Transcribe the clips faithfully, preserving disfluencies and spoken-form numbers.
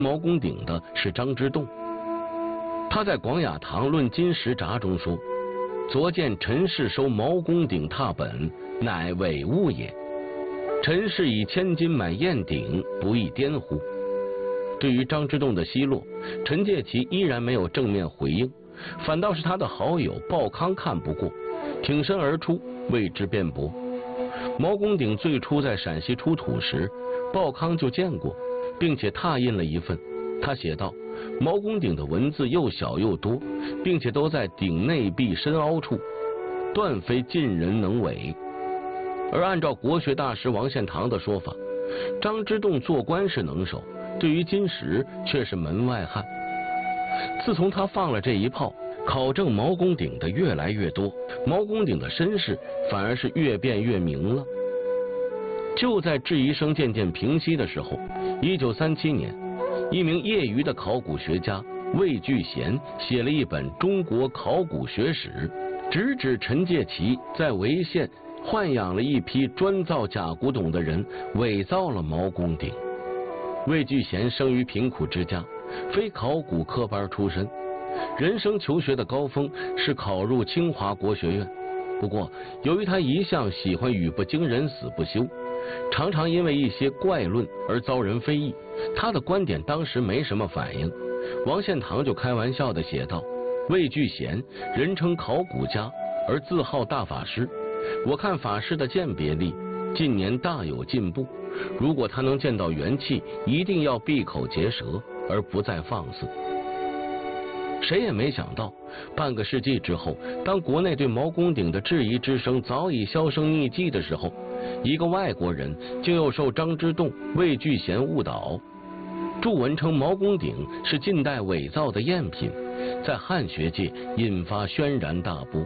毛公鼎的是张之洞。他在《广雅堂论金石札》中说：“昨见陈氏收毛公鼎拓本，乃伪物也。陈氏以千金买燕鼎，不亦颠乎？”对于张之洞的奚落，陈介琪依然没有正面回应，反倒是他的好友鲍康看不过，挺身而出为之辩驳。毛公鼎最初在陕西出土时，鲍康就见过，并且拓印了一份。他写道：毛公鼎的文字又小又多，并且都在鼎内壁深凹处，断非近人能为。而按照国学大师王献堂的说法，张之洞做官是能手，对于金石却是门外汉。自从他放了这一炮，考证毛公鼎的越来越多，毛公鼎的身世反而是越变越明了。就在质疑声渐渐平息的时候，一九三七年，一名业余的考古学家魏聚贤写了一本《中国考古学史》，直指陈介琪在潍县豢养了一批专造假古董的人，伪造了毛公鼎。魏聚贤生于贫苦之家，非考古科班出身，人生求学的高峰是考入清华国学院。不过，由于他一向喜欢语不惊人死不休，常常因为一些怪论而遭人非议。他的观点当时没什么反应，王献堂就开玩笑地写道：魏聚贤人称考古家，而自号大法师。我看法师的鉴别力近年大有进步，如果他能见到元气，一定要闭口结舌，而不再放肆。谁也没想到，半个世纪之后，当国内对毛公鼎的质疑之声早已销声匿迹的时候，一个外国人竟又受张之洞、魏聚贤误导，著文称毛公鼎是近代伪造的赝品，在汉学界引发轩然大波。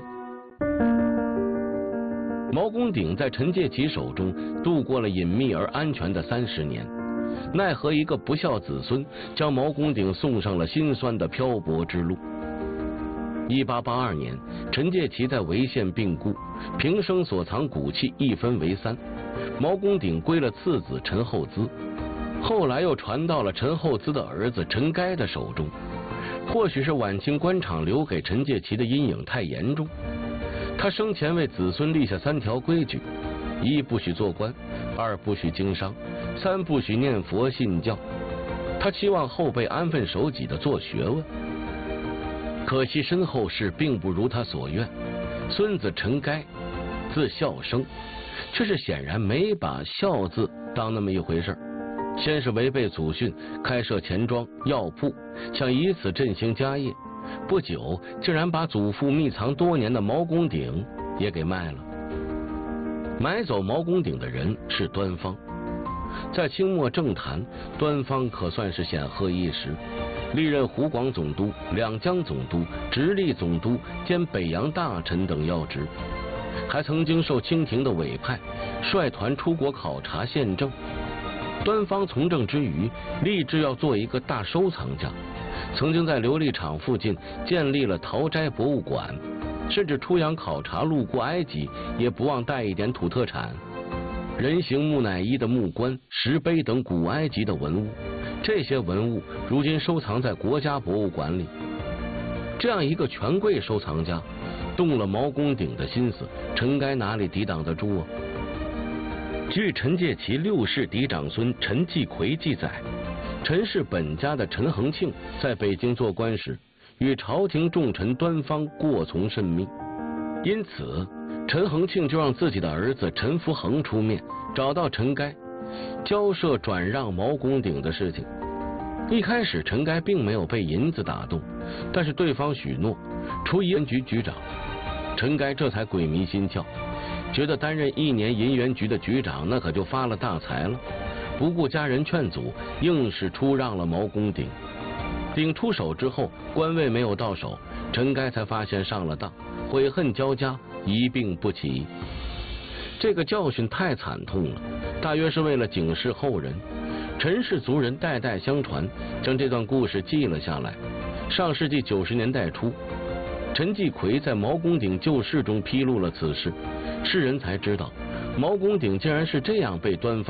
毛公鼎在陈介琪手中度过了隐秘而安全的三十年，奈何一个不孝子孙将毛公鼎送上了辛酸的漂泊之路。一八八二年，陈介琪在潍县病故，平生所藏古器一分为三，毛公鼎归了次子陈厚资，后来又传到了陈厚资的儿子陈该的手中。或许是晚清官场留给陈介琪的阴影太严重，他生前为子孙立下三条规矩：一不许做官，二不许经商，三不许念佛信教。他期望后辈安分守己的做学问，可惜身后事并不如他所愿。孙子陈该字孝生，却是显然没把孝字当那么一回事。先是违背祖训，开设钱庄药铺，想以此振兴家业，不久竟然把祖父秘藏多年的毛公鼎也给卖了。买走毛公鼎的人是端方，在清末政坛，端方可算是显赫一时，历任湖广总督、两江总督、直隶总督兼北洋大臣等要职，还曾经受清廷的委派，率团出国考察献政。端方从政之余，立志要做一个大收藏家，曾经在琉璃厂附近建立了陶斋博物馆，甚至出洋考察路过埃及，也不忘带一点土特产。人形木乃伊的木棺、石碑等古埃及的文物，这些文物如今收藏在国家博物馆里。这样一个权贵收藏家，动了毛公鼎的心思，陈该哪里抵挡得住啊？据陈介琪六世嫡长孙陈继奎记载，陈氏本家的陈恒庆在北京做官时，与朝廷重臣端方过从甚密，因此陈恒庆就让自己的儿子陈福恒出面，找到陈该，交涉转让毛公鼎的事情。一开始陈该并没有被银子打动，但是对方许诺除银元局局长，陈该这才鬼迷心窍，觉得担任一年银元局的局长那可就发了大财了，不顾家人劝阻，硬是出让了毛公鼎。鼎出手之后，官位没有到手，陈该才发现上了当，悔恨交加，一病不起。这个教训太惨痛了，大约是为了警示后人。陈氏族人代代相传，将这段故事记了下来。上世纪九十年代初，陈继奎在毛公鼎旧事中披露了此事，世人才知道毛公鼎竟然是这样被端方